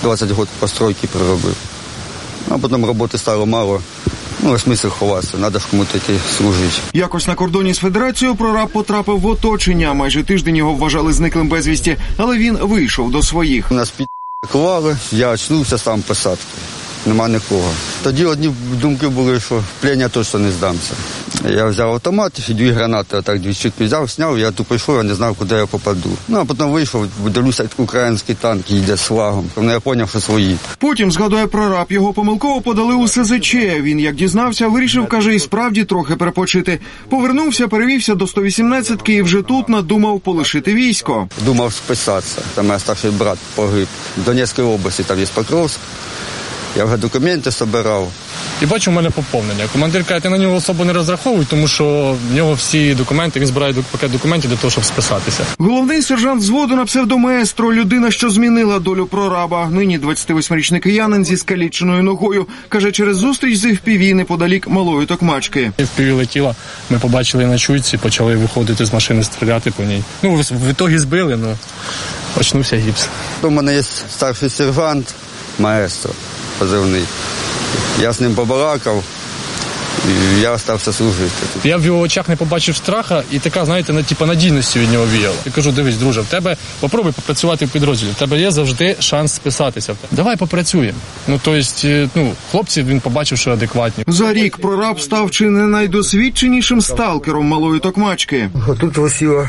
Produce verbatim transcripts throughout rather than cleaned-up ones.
двадцять років постройки проробив. А потім роботи стало мало. Ну, а смисл ховатися, треба ж комусь йти служити. Якось на кордоні з Федерацією прораб потрапив в оточення. Майже тиждень його вважали зниклим безвісті, але він вийшов до своїх. Нас підклали, я очнувся сам посадки. Нема нікого. Тоді одні думки були, що в плен точно не здамся. Я взяв автомат і дві гранати, отак дві щитки взяв, зняв, я тупо йшов, я не знав, куди я попаду. Ну, а потім вийшов, дивлюся, український танк йде з флагом. Ну, я зрозумів, що свої. Потім, згадує прораб, його помилково подали у ес зет че. Він, як дізнався, вирішив, каже, і справді трохи перепочити. Повернувся, перевівся до сто вісімнадцятки і вже тут надумав полишити військо. Думав списатися. Там мій старший брат погиб. В Донецькій області, там є Покровськ. Я вже документи збирав. І бачу, в мене поповнення. Командир каже, ти на нього особо не розраховуй, тому що в нього всі документи, він збирає пакет документів для того, щоб списатися. Головний сержант взводу на псевдомаестро, людина, що змінила долю прораба. Нині двадцятивосьмирічний киянин зі скаліченою ногою. Каже, через зустріч з еф пі ві неподалік Малої Токмачки. еф пі ві летіла, ми побачили на чуйці, почали виходити з машини, стріляти по ній. Ну, в ітогі збили, ну, очнувся гіпс. У мене є старший сержант, маестро позивний. Я з ним побалакав, і я залишився служити. Я в його очах не побачив страха і така, знаєте, на, типу, надійності від нього віяла. Я кажу, дивись, друже, в тебе, попробуй попрацювати в підрозділі, в тебе є завжди шанс списатися. Давай попрацюємо. Ну, тобто, ну, хлопців він побачив, що адекватні. За рік прораб став чи не найдосвідченішим сталкером Малої Токмачки. Тут висіла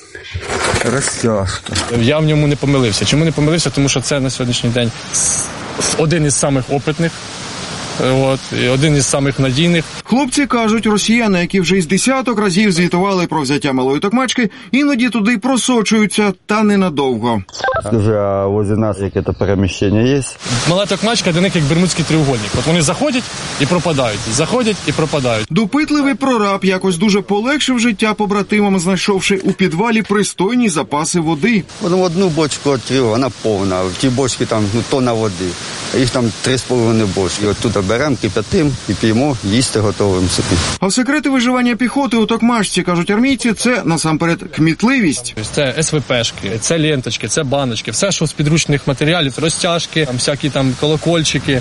розтяжка. Я в ньому не помилився. Чому не помилився? Тому що це на сьогоднішній день один із самих опитних, от, і один із самих надійних. Хлопці кажуть, росіяни, які вже із десяток разів звітували про взяття Малої Токмачки, іноді туди просочуються, та ненадовго. Скажи, а возле нас яке-то переміщення є? Мала Токмачка для них як Бермудський треугольник. От вони заходять і пропадають, заходять і пропадають. Допитливий прораб якось дуже полегшив життя побратимам, знайшовши у підвалі пристойні запаси води. Потім одну бочку відкрив, вона повна. В тій бочці там ну, тонна води. Їх там три з половиною бочки. От тут беремо, кип'ятим і п'ємо, їсти готовим собі. А секрети виживання піхоти у Токмачці, кажуть армійці, це насамперед кмітливість. Це ес ве пешки, це ленточки, це баночки, все, що з підручних матеріалів, розтяжки, там всякі там колокольчики.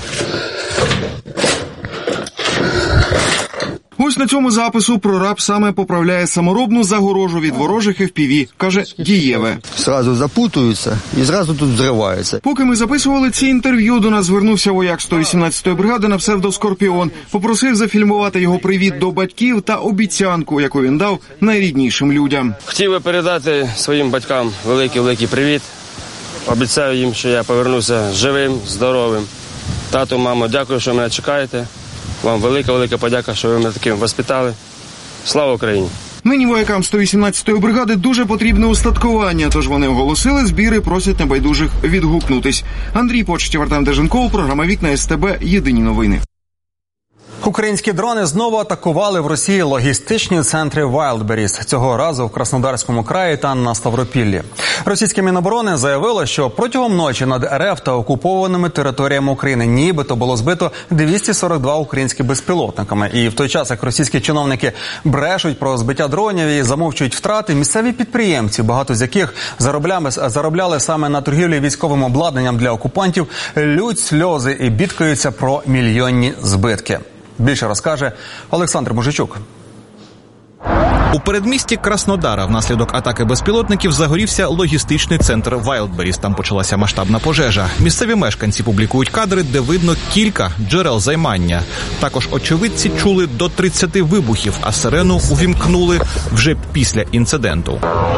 Ось на цьому запису прораб саме поправляє саморобну загорожу від ворожих еф пі ві. Каже, дієве. Зразу запутуються і зразу тут зриваються. Поки ми записували ці інтерв'ю, до нас звернувся вояк сто вісімнадцятої бригади на псевдо Скорпіон. Попросив зафільмувати його привіт до батьків та обіцянку, яку він дав найріднішим людям. Хотів би передати своїм батькам великий-великий привіт. Обіцяю їм, що я повернуся живим, здоровим. Тату, мамо, дякую, що мене чекаєте. Вам велика-велика подяка, що ви мене таким воспитали. Слава Україні! Нині воякам сто вісімнадцятої бригади дуже потрібне устаткування, тож вони оголосили збір і просять небайдужих відгукнутись. Андрій Почтів, Артем Деженков, програма «Вікна ес те бе», єдині новини. Українські дрони знову атакували в Росії логістичні центри Wildberries, цього разу в Краснодарському краї та на Ставропіллі. Російське Міноборони заявило, що протягом ночі над ер еф та окупованими територіями України нібито було збито двісті сорок два українські безпілотниками. І в той час, як російські чиновники брешуть про збиття дронів і замовчують втрати, місцеві підприємці, багато з яких заробляли, заробляли саме на торгівлі військовим обладнанням для окупантів, лють сльози і бідкаються про мільйонні збитки. Більше розкаже Олександр Мужичук. У передмісті Краснодара внаслідок атаки безпілотників загорівся логістичний центр Wildberries. Там почалася масштабна пожежа. Місцеві мешканці публікують кадри, де видно кілька джерел займання. Також очевидці чули до тридцяти вибухів, а сирену увімкнули вже після інциденту.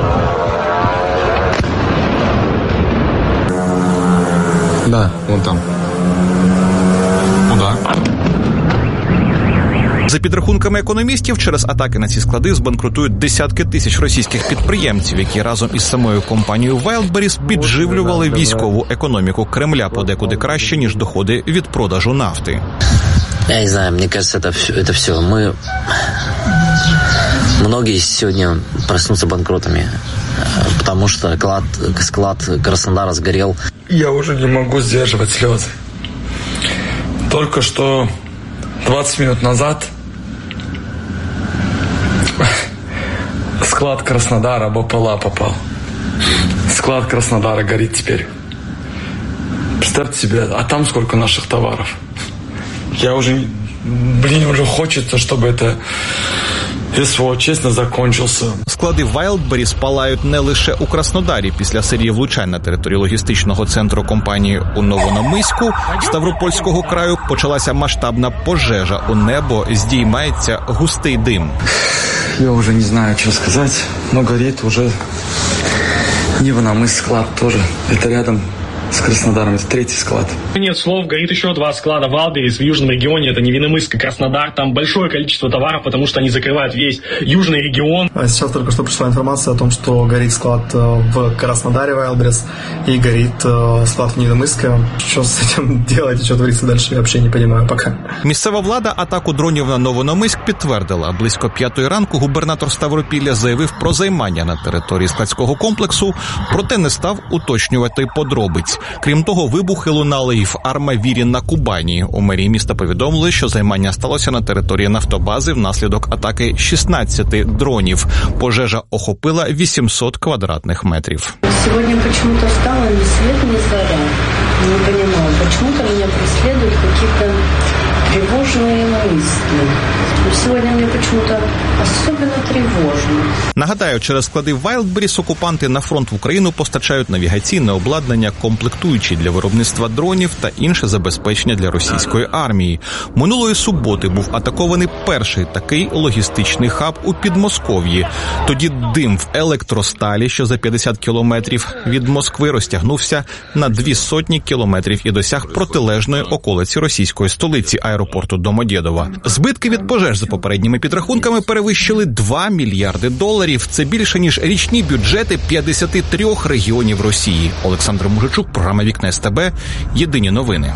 Да, вон там. Удар. За підрахунками економістів, через атаки на ці склади збанкрутують десятки тисяч російських підприємців, які разом із самою компанією Wildberries підживлювали військову економіку Кремля подекуди краще, ніж доходи від продажу нафти. Я не знаю, мне кажется, это все, это все. Мы... Многие сегодня проснутся банкротами, потому что склад, склад Краснодара сгорел. Я уже не могу сдерживать слезы. Только что двадцать минут назад склад Краснодара об ОПЛА попал. Склад Краснодара горит теперь. представьте себе, а там сколько наших товаров. Я уже, блин, уже хочется, чтобы это СВО, чесно, закінчився. Склади Wildberries палають не лише у Краснодарі. Після серії влучань на території логістичного центру компанії у Новономиську Ставропольського краю почалася масштабна пожежа. У небо здіймається густий дим. Я вже не знаю, що сказати, но горить уже Новономыск склад тоже. Это рядом с Краснодаром, это третий склад. Нет слов, горит еще два склада Wildberries в южном регионе, это Невинномысск и Краснодар. Там большое количество товаров, потому что они закрывают весь южный регион. Сейчас только что пришла информация о том, что горит склад в Краснодаре Wildberries и горит склад в Невинномысске. Что с этим делать и что творится дальше, я вообще не понимаю пока. Місцева влада атаку дронів на Новономиськ підтвердила. Близько п'ятої ранку губернатор Ставропілля заявив про займання на території складського комплексу, проте не став уточнювати подробиць. Крім того, вибухи лунали і в Армавірі на Кубані. У мерії міста повідомили, що займання сталося на території нафтобази внаслідок атаки шістнадцяти дронів. Пожежа охопила вісімсот квадратних метрів. Сьогодні почему-то стало ні світ, ні заря. Не понимаю, почему-то меня преследуют какие-то тревожные мысли. Сегодня мне почему-то особенно тревожно. Нагадаю, через склади Wildberries окупанти на фронт в Україну постачають навігаційне обладнання, комплектуючі для виробництва дронів та інше забезпечення для російської армії. Минулої суботи був атакований перший такий логістичний хаб у Підмосков'ї. Тоді дим в електросталі, що за п'ятдесят кілометрів від Москви, розтягнувся на дві сотні кілометрів і досяг протилежної околиці російської столиці, аеропорту Домодєдова. Збитки від пожеж, за попередніми підрахунками, перевищили два мільярди доларів. Це більше, ніж річні бюджети п'ятдесят три регіонів Росії. Олександр Мужичук, програма «Вікна СТБ». Єдині новини.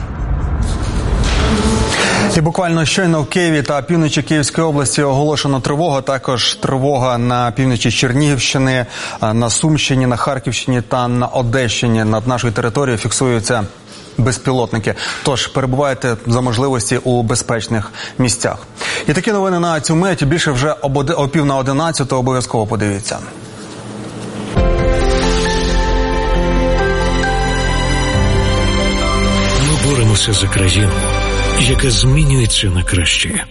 І буквально щойно в Києві та півночі Київської області оголошено тривогу. Також тривога на півночі Чернігівщини, на Сумщині, на Харківщині та на Одещині. Над нашою територією фіксуються безпілотники. Тож перебувайте за можливості у безпечних місцях. І такі новини на цю мить. Більше вже о пів на одинадцяту. Обов'язково подивіться. Ми боремося за країну, яка змінюється на краще.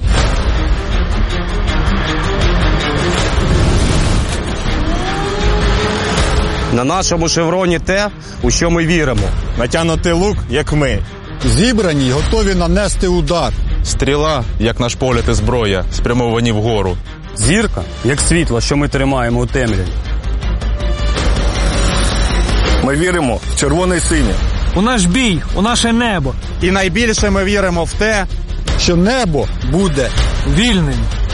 На нашому шевроні те, у що ми віримо. Натягнутий лук, як ми. Зібрані, готові нанести удар. Стріла, як наш погляд і зброя, спрямовані вгору. Зірка, як світло, що ми тримаємо у темряві. Ми віримо в червоне і синє. У наш бій, у наше небо. І найбільше ми віримо в те, що небо буде вільним.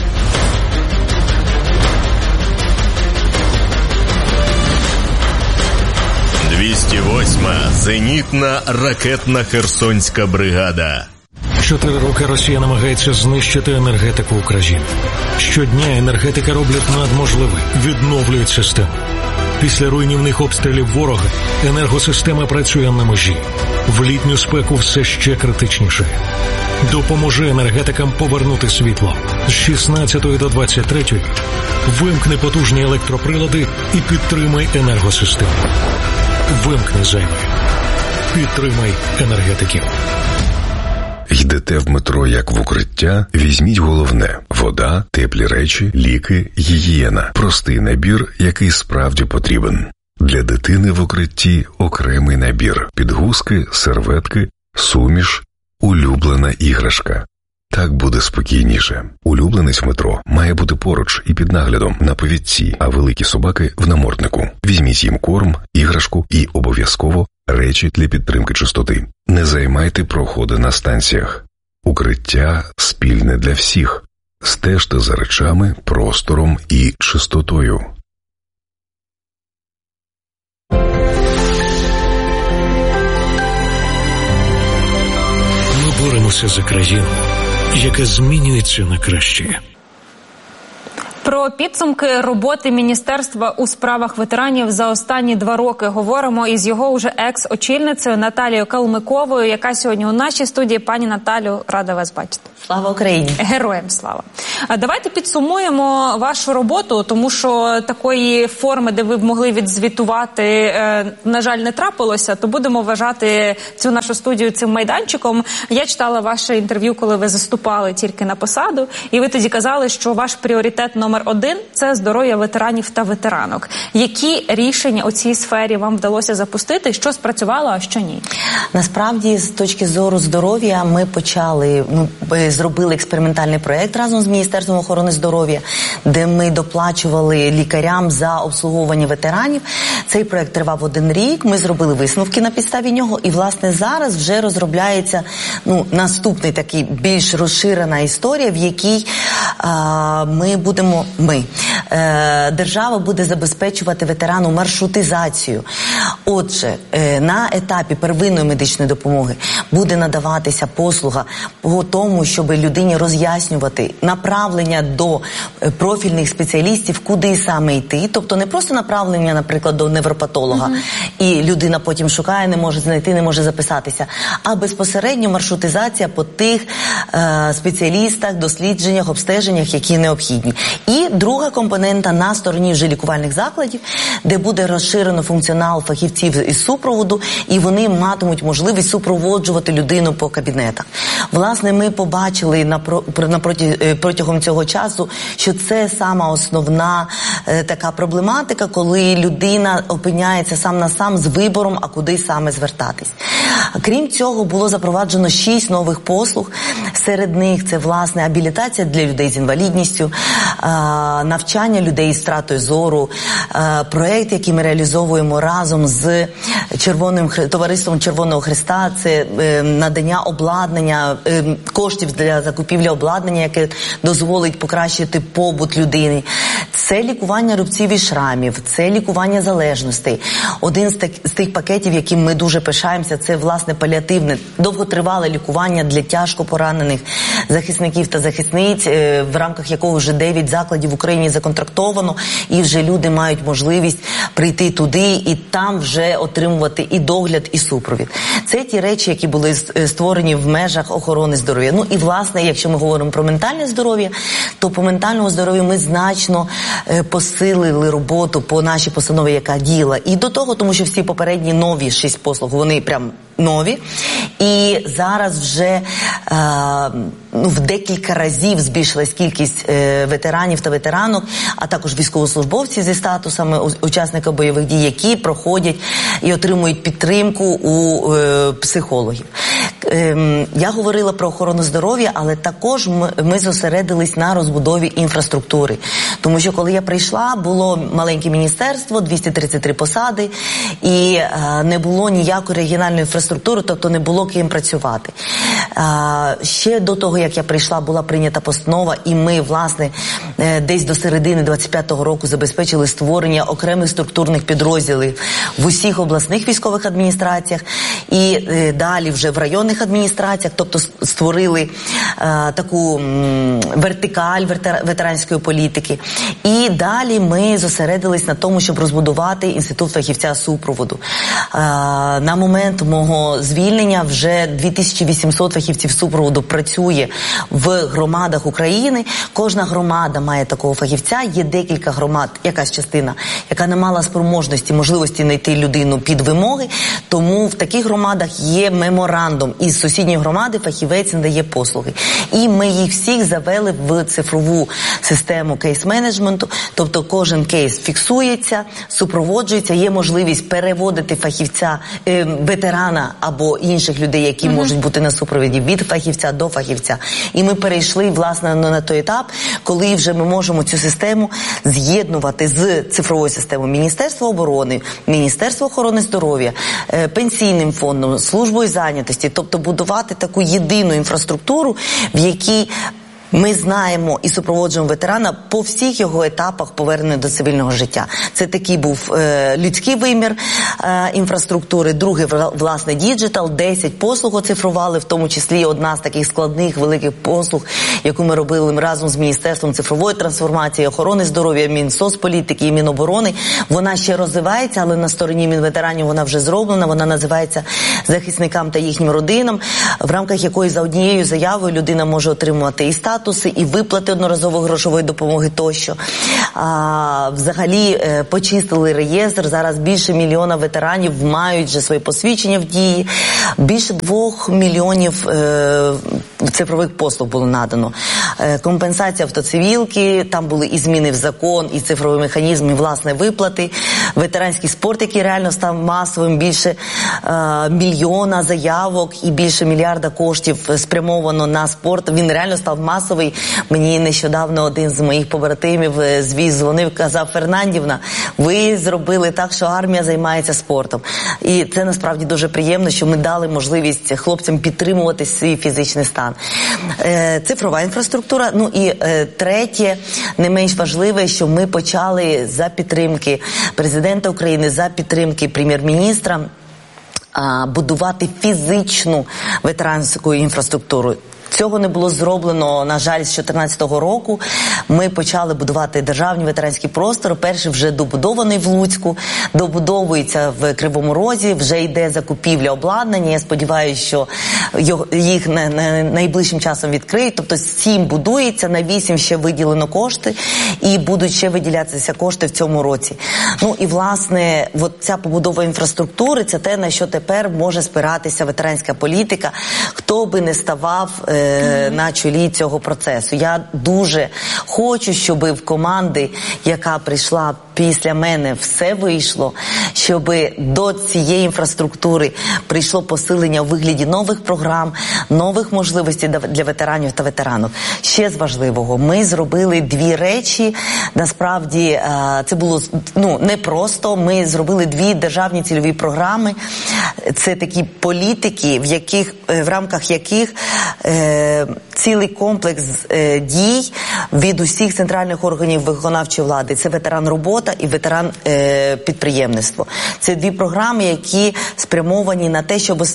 двісті восьма зенітна ракетна Херсонська бригада. Чотири роки Росія намагається знищити енергетику України. Щодня енергетика роблять надможливе, відновлюють систему. Після руйнівних обстрілів ворога енергосистема працює на межі. В літню спеку все ще критичніше. Допоможи енергетикам повернути світло. З шістнадцятої до двадцять третьої вимкни потужні електроприлади і підтримай енергосистему. Вимкни зайве. Підтримай енергетиків. Йдете в метро як в укриття? Візьміть головне – вода, теплі речі, ліки, гігієна. Простий набір, який справді потрібен. Для дитини в укритті окремий набір. Підгузки, серветки, суміш, улюблена іграшка. Так буде спокійніше. Улюбленець в метро має бути поруч і під наглядом на повідці, а великі собаки – в наморднику. Візьміть їм корм, іграшку і обов'язково речі для підтримки чистоти. Не займайте проходи на станціях. Укриття спільне для всіх. Стежте за речами, простором і чистотою. Ми боремося за країну, яка змінюється на краще. Про підсумки роботи Міністерства у справах ветеранів за останні два роки говоримо із його уже екс-очільницею Наталією Калмиковою, яка сьогодні у нашій студії. Пані Наталю, рада вас бачити. Слава Україні! Героям слава! Давайте підсумуємо вашу роботу, тому що такої форми, де ви б могли відзвітувати, на жаль, не трапилося, то будемо вважати цю нашу студію цим майданчиком. Я читала ваше інтерв'ю, коли ви заступали тільки на посаду, і ви тоді казали, що ваш пріоритет номер один – це здоров'я ветеранів та ветеранок. Які рішення у цій сфері вам вдалося запустити? Що спрацювало, а що ні? Насправді, з точки зору здоров'я, ми почали, ми зробили експериментальний проєкт разом з Міністерством охорони здоров'я, де ми доплачували лікарям за обслуговування ветеранів. Цей проєкт тривав один рік, ми зробили висновки на підставі нього, і, власне, зараз вже розробляється ну, наступний такий більш розширена історія, в якій а, ми будемо, ми, е, держава буде забезпечувати ветерану маршрутизацію. Отже, е, на етапі первинної медичної допомоги буде надаватися послуга по тому, щоб людині роз'яснювати направлення до профільних спеціалістів, куди саме йти. Тобто не просто направлення, наприклад, до невропатолога, uh-huh. і людина потім шукає, не може знайти, не може записатися, а безпосередньо маршрутизація по тих е, спеціалістах, дослідженнях, обстеженнях, які необхідні. І друга компонента на стороні вже лікувальних закладів, де буде розширено функціонал фахівців із супроводу, і вони матимуть можливість супроводжувати людину по кабінетах. Власне, ми побачили напроти, протягом цього часу, що це сама основна е, така проблематика, коли людина опиняється сам на сам з вибором, а куди саме звертатись. Крім цього, було запроваджено шість нових послуг. Серед них це, власне, абілітація для людей з інвалідністю, е, навчання людей з втратою зору, е, проєкт, який ми реалізовуємо разом з Червоним товариством Червоного Хреста, це е, надання обладнання, е, коштів для закупівлі обладнання, яке дозволить покращити побут людини. Це лікування рубців і шрамів, це лікування залежностей. Один з, так, з тих пакетів, яким ми дуже пишаємося, це, власне, паліативне, довготривале лікування для тяжко поранених захисників та захисниць, е, в рамках якого вже дев'ять закладів в Україні законтрактовано, і вже люди мають можливість прийти туди і там вже отримувати і догляд, і супровід. Це ті речі, які були створені в межах охорони здоров'я. Ну і, власне, якщо ми говоримо про ментальне здоров'я, то по ментальному здоров'ю ми значно е, посилили роботу по нашій постанові, яка діяла і до того, тому що всі попередні нові шість послуг, вони прям нові. І зараз вже е, ну, в декілька разів збільшилась кількість е, ветеранів та ветеранок, а також військовослужбовців зі статусами учасника бойових дій, які проходять і отримують підтримку у е, психологів. Е, я говорила про охорону здоров'я, але також ми, ми зосередились на розбудові інфраструктури. Тому що коли я прийшла, було маленьке міністерство, двісті тридцять три посади, і е, не було ніякої регіональної інфраструктури, тобто не було ким працювати. Е, ще до того, як я прийшла, була прийнята постанова, і ми, власне, е, десь до середини двадцять п'ятого року забезпечили створення окремих структурних підрозділів в усіх обласних військових адміністраціях і е, далі вже в районних адміністраціях, тобто створили е, таку м, вертикаль ветер, ветеранської політики. І далі ми зосередились на тому, щоб розбудувати інститут фахівця супроводу. Е, на момент мого звільнення вже дві тисячі вісімсот фахівців супроводу працює в громадах України. Кожна громада має такого фахівця. Є декілька громад, якась частина, яка не мала спроможності, можливості знайти людину під вимоги. Тому в таких громадах є меморандум. Із сусідньої громади фахівець надає послуги. І ми їх всіх завели в цифрову систему кейс-менеджменту. Тобто кожен кейс фіксується, супроводжується, є можливість переводити фахівця, е, ветерана або інших людей, які mm-hmm. можуть бути на супровіді від фахівця до фахівця. І ми перейшли, власне, на той етап, коли вже ми можемо цю систему з'єднувати з цифровою системою Міністерства оборони, Міністерства охорони здоров'я, е, пенсійним фондом, службою зайнятості, тобто будувати таку єдину інфраструктуру, в якій Ми знаємо і супроводжуємо ветерана по всіх його етапах повернення до цивільного життя. Це такий був е, людський вимір е, інфраструктури, другий, власне, діджитал, десять послуг оцифрували, в тому числі одна з таких складних, великих послуг, яку ми робили разом з Міністерством цифрової трансформації, охорони здоров'я, Мінсоцполітики і Міноборони. Вона ще розвивається, але на стороні Мінветеранів вона вже зроблена, вона називається «Захисникам та їхнім родинам», в рамках якої за однією заявою людина може отримувати і статуси, і виплати одноразової грошової допомоги тощо. А, взагалі е, почистили реєстр, зараз більше мільйона ветеранів мають вже свої посвідчення в дії, більше двох мільйонів е, цифрових послуг було надано. Е, компенсація автоцивілки, там були і зміни в закон, і цифровий механізм, і власне виплати. Ветеранський спорт, який реально став масовим, більше е, мільйона заявок і більше мільярда коштів спрямовано на спорт. Він реально став масовий. Мені нещодавно один з моїх побратимів звіз, дзвонив, казав: Фернандівна, ви зробили так, що армія займається спортом. І це насправді дуже приємно, що ми дали можливість хлопцям підтримувати свій фізичний стан. Е, цифрова інфраструктура. Ну і е, третє, не менш важливе, що ми почали за підтримки президента України, за підтримки прем'єр-міністра будувати фізичну ветеранську інфраструктуру. Цього не було зроблено, на жаль, з дві тисячі чотирнадцятого року. Ми почали будувати державні ветеранські простори. Перший вже добудований в Луцьку, добудовується в Кривому Розі, вже йде закупівля обладнання. Я сподіваюся, що їх найближчим часом відкриють. Тобто сім будується, на вісім ще виділено кошти і будуть ще виділятися кошти в цьому році. Ну і, власне, от ця побудова інфраструктури – це те, на що тепер може спиратися ветеранська політика, хто би не ставав на чолі цього процесу. Я дуже хочу, щоб в команди, яка прийшла після мене, все вийшло, щоб до цієї інфраструктури прийшло посилення у вигляді нових програм, нових можливостей для ветеранів та ветеранок. Ще з важливого, ми зробили дві речі. Насправді, це було ну, непросто. Ми зробили дві державні цільові програми. Це такі політики, в яких, в рамках яких е, цілий комплекс е, дій від усіх центральних органів виконавчої влади. Це ветеран робота і ветеран е, підприємництво. Це дві програми, які спрямовані на те, щоб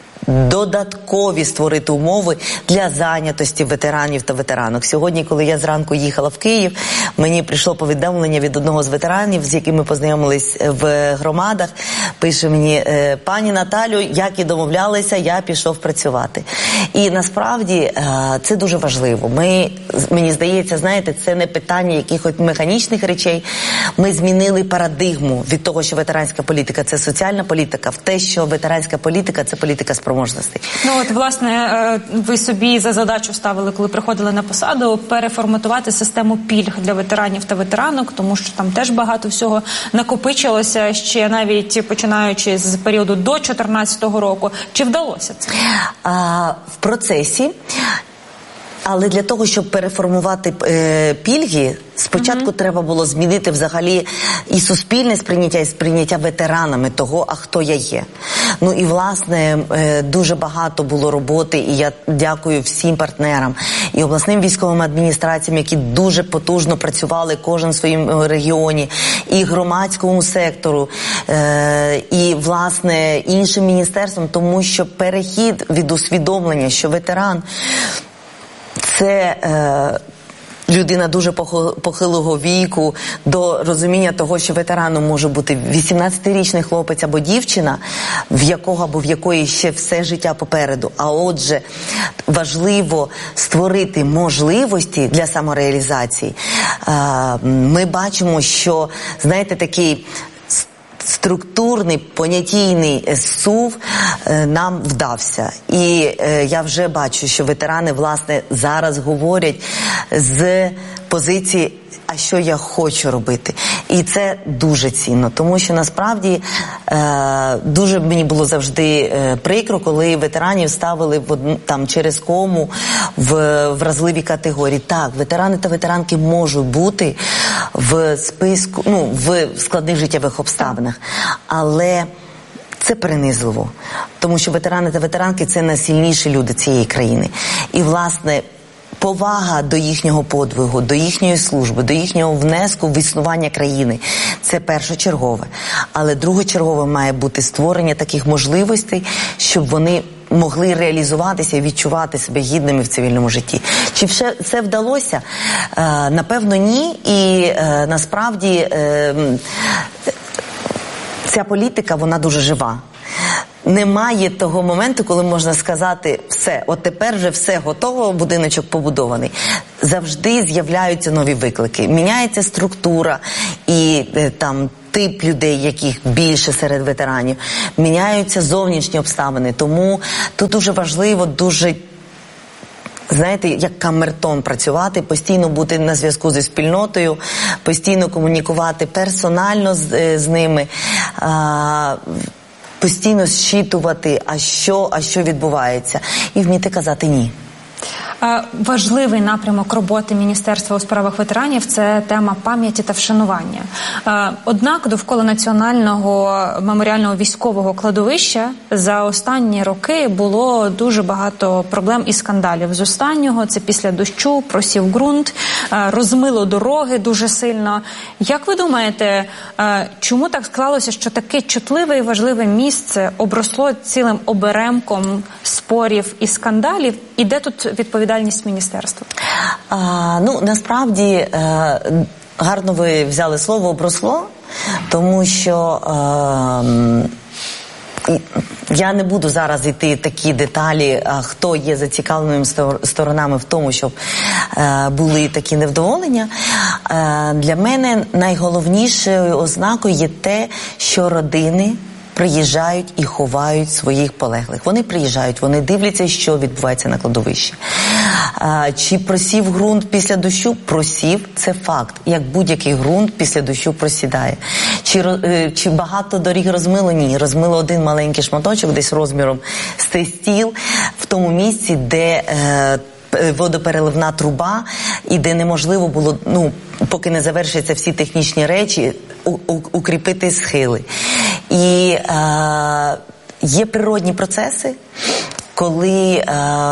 додаткові створити умови для зайнятості ветеранів та ветеранок. Сьогодні, коли я зранку їхала в Київ, мені прийшло повідомлення від одного з ветеранів, з яким ми познайомились в громадах. Пише мені: пані Наталю, як і домовлялися, я пішов працювати. І насправді це дуже важливо. Ми, мені здається, знаєте, це не питання якихось механічних речей. Ми змінили парадигму від того, що ветеранська політика – це соціальна політика, в те, що ветеранська політика – це політика спроможностей. Ну от, власне, ви собі за задачу ставили, коли приходили на посаду, переформатувати систему пільг для ветеранів та ветеранок, тому що там теж багато всього накопичилося, ще навіть починаючи з періоду до дві тисячі чотирнадцятого року. Чи вдалося це? А, в процесі. Але для того, щоб переформувати е, пільги, спочатку mm-hmm. треба було змінити взагалі і суспільне сприйняття, і сприйняття ветеранами того, а хто я є. Ну і, власне, е, дуже багато було роботи, і я дякую всім партнерам, і обласним військовим адміністраціям, які дуже потужно працювали, кожен в своєму регіоні, і громадському сектору, е, і, власне, іншим міністерствам, тому що перехід від усвідомлення, що ветеран – це е, людина дуже похилого віку, до розуміння того, що ветераном може бути вісімнадцятирічний хлопець або дівчина, в якого або в якої ще все життя попереду. А отже, важливо створити можливості для самореалізації. Е, ми бачимо, що, знаєте, такий структурний, понятійний сув е, нам вдався. І е, я вже бачу, що ветерани, власне, зараз говорять з позиції а що я хочу робити. І це дуже цінно, тому що насправді е, дуже мені було завжди е, прикро, коли ветеранів ставили в одну, там, через кому в вразливі категорії. Так, ветерани та ветеранки можуть бути в списку, ну, в складних життєвих обставинах, але це принизливо, тому що ветерани та ветеранки – це найсильніші люди цієї країни. І, власне, повага до їхнього подвигу, до їхньої служби, до їхнього внеску в існування країни. Це першочергове. Але другочергове має бути створення таких можливостей, щоб вони могли реалізуватися і відчувати себе гідними в цивільному житті. Чи все це вдалося? Е, напевно, ні. І е, насправді е, ця політика, вона дуже жива. Немає того моменту, коли можна сказати, все, от тепер вже все готово, будиночок побудований. Завжди з'являються нові виклики. Міняється структура і е, там тип людей, яких більше серед ветеранів. Міняються зовнішні обставини. Тому тут дуже важливо, дуже, знаєте, як камертон працювати, постійно бути на зв'язку зі спільнотою, постійно комунікувати персонально з, з ними, а, постійно зчитувати, а що, а що відбувається, і вміти казати «ні». Важливий напрямок роботи Міністерства у справах ветеранів – це тема пам'яті та вшанування. Однак довкола Національного меморіального військового кладовища за останні роки було дуже багато проблем і скандалів. З останнього – це після дощу, просів ґрунт, розмило дороги дуже сильно. Як ви думаєте, чому так склалося, що таке чутливе і важливе місце обросло цілим оберемком спорів і скандалів? І де тут відповідальність міністерства? А, ну, насправді, е, гарно ви взяли слово «обросло», тому що е, я не буду зараз йти в такі деталі, хто є зацікавленими сторонами в тому, щоб е, були такі невдоволення. Е, для мене найголовнішою ознакою є те, що родини приїжджають і ховають своїх полеглих. Вони приїжджають, вони дивляться, що відбувається на кладовищі. А, чи просів ґрунт після дощу? Просів, це факт. Як будь-який ґрунт після дощу просідає. Чи, чи багато доріг розмило? Ні. Розмило один маленький шматочок, десь розміром з той стіл, в тому місці, де е, водопереливна труба, і де неможливо було, ну, поки не завершаться всі технічні речі, у, у, укріпити схили. І е, є природні процеси, коли е,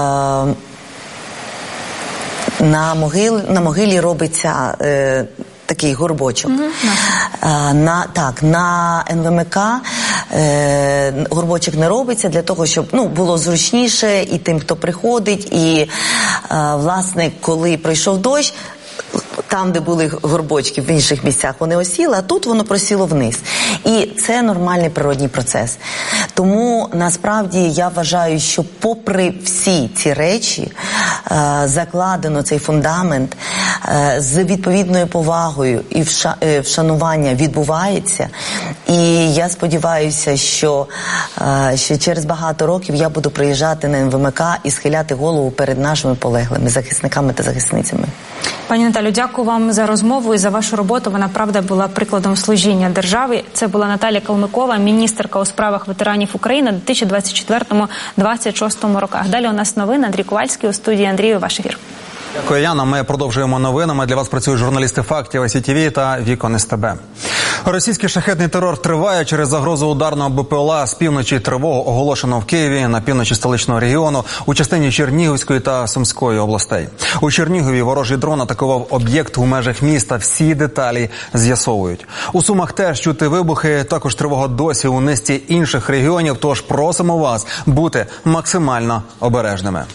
на, могил, на могилі робиться е, такий горбочок. Mm-hmm. Е, на, так, на ен ве ем ка е, горбочок не робиться для того, щоб, ну, було зручніше і тим, хто приходить, і е, власне, коли пройшов дощ, там, де були горбочки в інших місцях, вони осіли, а тут воно просіло вниз. І це нормальний природній процес. Тому, насправді, я вважаю, що попри всі ці речі, е, закладено цей фундамент, е, з відповідною повагою і вша, е, вшанування відбувається. І я сподіваюся, що, е, що через багато років я буду приїжджати на ен ве ем ка і схиляти голову перед нашими полеглими захисниками та захисницями. Пані Наталю, дякую вам за розмову і за вашу роботу. Вона, правда, була прикладом служіння державі. Це була Наталія Калмикова, міністерка у справах ветеранів України у дві тисячі двадцять четвертому - двадцять шостому роках. Далі у нас новини. Андрій Ковальський у студії. Андрію, ваш ефір. Дякую, Яна. Ми продовжуємо новинами. Для вас працюють журналісти «Фактів», ай сі ті ві та «Вікон ес те бе». Російський шахетний терор триває через загрозу ударного бе пе ел а з півночі. Тривогу оголошено в Києві, на півночі столичного регіону, у частині Чернігівської та Сумської областей. У Чернігові ворожий дрон атакував об'єкт у межах міста. Всі деталі з'ясовують. У Сумах теж чути вибухи, також тривога досі у низці інших регіонів, тож просимо вас бути максимально обережними.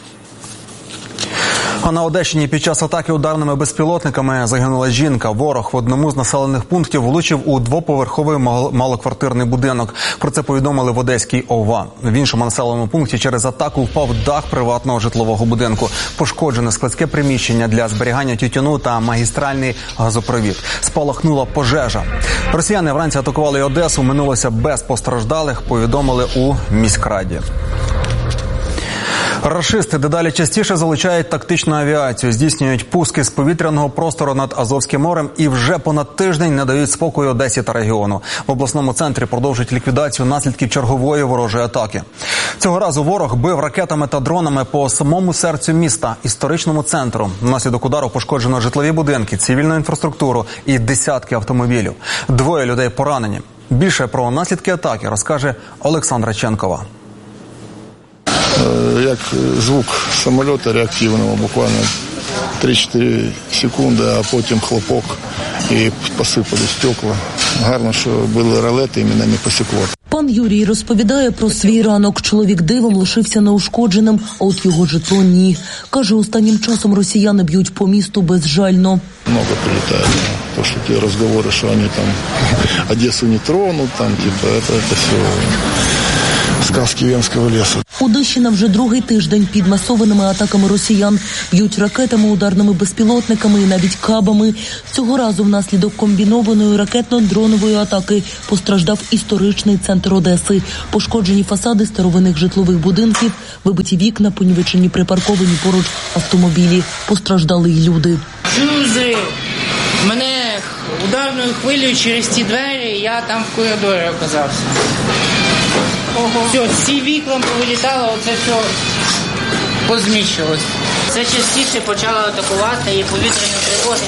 А на Одещині під час атаки ударними безпілотниками загинула жінка. Ворог в одному з населених пунктів влучив у двоповерховий малоквартирний будинок. Про це повідомили в Одеській о ва. В іншому населеному пункті через атаку впав дах приватного житлового будинку. Пошкоджене складське приміщення для зберігання тютюну та магістральний газопровід. Спалахнула пожежа. Росіяни вранці атакували Одесу. Минулося без постраждалих, повідомили у міськраді. Рашисти дедалі частіше залучають тактичну авіацію, здійснюють пуски з повітряного простору над Азовським морем і вже понад тиждень не дають спокою Одесі та регіону. В обласному центрі продовжують ліквідацію наслідків чергової ворожої атаки. Цього разу ворог бив ракетами та дронами по самому серцю міста, історичному центру. Внаслідок удару пошкоджено житлові будинки, цивільну інфраструктуру і десятки автомобілів. Двоє людей поранені. Більше про наслідки атаки розкаже Олександра Ченкова. Як звук самоліта реактивного, буквально три-чотири секунди, а потім хлопок і посипали стекла. Гарно, що були ролети і мене не посікло. Пан Юрій розповідає про свій ранок. Чоловік дивом лишився неушкодженим, а от його житло ні. Каже, останнім часом росіяни б'ють по місту безжально. Много прилетает. То, что те разговоры, что они там Одессу не тронут, там, типа, это, это все сказки Венского леса. Одещина вже другий тиждень під масованими атаками росіян. Б'ють ракетами, ударними безпілотниками і навіть кабами. Цього разу внаслідок комбінованої ракетно-дронової атаки постраждав історичний центр Одеси. Пошкоджені фасади старовинних житлових будинків, вибиті вікна, понівечені припарковані поруч автомобілі. Постраждали й люди. Чузи! Мене ударною хвилею через ті двері, я там в коридорі оказався. Ого. Все, всі вікна повилітало, оце все позміщилось. Це частіше почало атакувати і повітряні тривоги.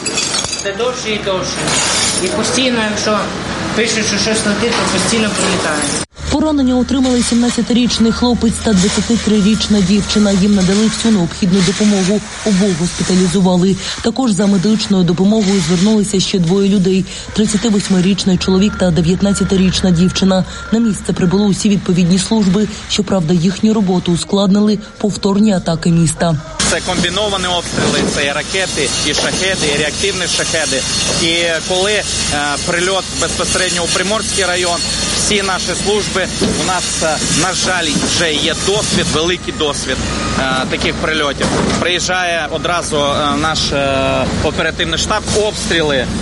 Все довше і довше. І постійно, якщо пишуть, що щось летить, то постійно прилітає. Поранення отримали сімнадцятирічний хлопець та двадцятитрирічна дівчина. Їм надали всю необхідну допомогу. Обох госпіталізували. Також за медичною допомогою звернулися ще двоє людей. тридцятивосьмирічний чоловік та дев'ятнадцятирічна дівчина. На місце прибули усі відповідні служби. Щоправда, їхню роботу ускладнили повторні атаки міста. Це комбіновані обстріли, це і ракети, і шахеди, і реактивні шахеди. І коли е, прильот безпосередньо у Приморський район, всі наші служби, у нас, е, на жаль, вже є досвід, великий досвід е, таких прильотів. Приїжджає одразу е, наш е, оперативний штаб, обстріли е,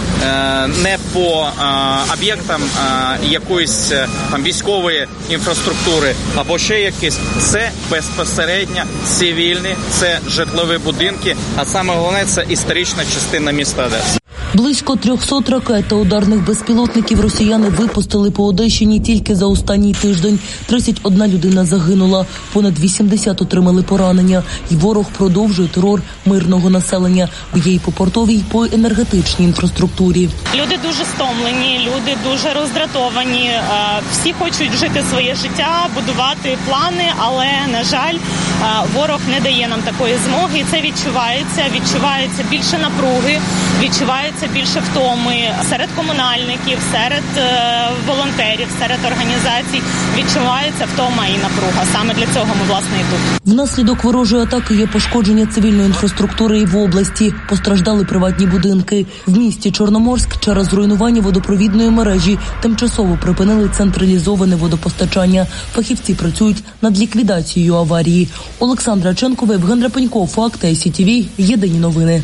не по е, об'єктам е, якоїсь е, там військової інфраструктури або ще якісь. Це безпосередньо цивільні, це житлові будинки, а саме головне – це історична частина міста Одеси. Близько трьохсот ракет та ударних безпілотників росіяни випустили по Одещині тільки за останній тиждень. тридцять одна людина загинула, понад вісімдесят отримали поранення. І ворог продовжує терор мирного населення, б'є й по портовій, й по енергетичній інфраструктурі. Люди дуже стомлені, люди дуже роздратовані. Всі хочуть жити своє життя, будувати плани, але, на жаль, ворог не дає нам такої змоги. І це відчувається. Відчувається більше напруги, відчувається більше втоми серед комунальників, серед е, волонтерів, серед організацій. Відчувається втома і напруга. Саме для цього ми, власне, і тут. Внаслідок ворожої атаки є пошкодження цивільної інфраструктури і в області. Постраждали приватні будинки. В місті Чорноморськ через руйнування водопровідної мережі тимчасово припинили централізоване водопостачання. Фахівці працюють над ліквідацією аварії. Олександра Ченкова, Євген Рапенько, Факти, ай сі ті ві, Єдині новини.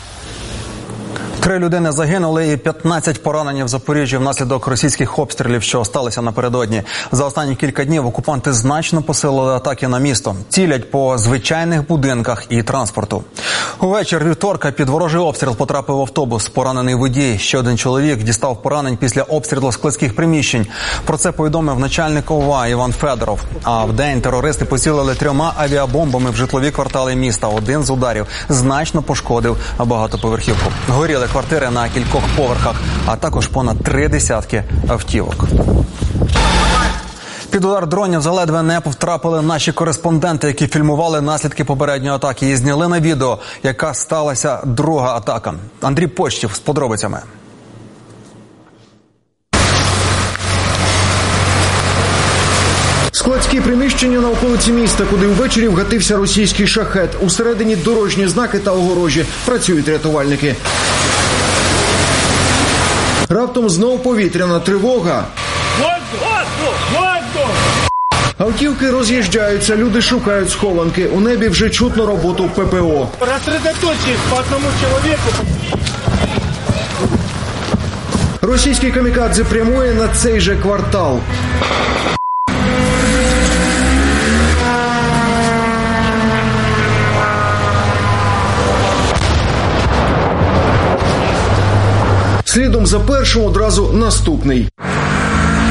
Три людини загинули і п'ятнадцять поранені в Запоріжжі внаслідок російських обстрілів, що сталися напередодні. За останні кілька днів окупанти значно посилили атаки на місто. Цілять по звичайних будинках і транспорту. Увечір вівторка під ворожий обстріл потрапив автобус. Поранений водій. Ще один чоловік дістав поранень після обстрілу складських приміщень. Про це повідомив начальник ОВА Іван Федоров. А вдень терористи поцілили трьома авіабомбами в житлові квартали міста. Один з ударів значно пошкодив багатоповерхівку. Горіли квартири на кількох поверхах, а також понад три десятки автівок. Під удар дронів заледве не втрапили наші кореспонденти, які фільмували наслідки попередньої атаки і зняли на відео, яка сталася друга атака. Андрій Почтів з подробицями. Складські приміщення на околиці міста, куди ввечері вгатився російський шахет. Усередині дорожні знаки та огорожі. Працюють рятувальники. Раптом знов повітряна тривога. Автівки роз'їжджаються, люди шукають схованки. У небі вже чутно роботу ППО. Розсредоточись по одному чоловіку. Російський камікадзе прямує на цей же квартал. Слідом за першим одразу наступний.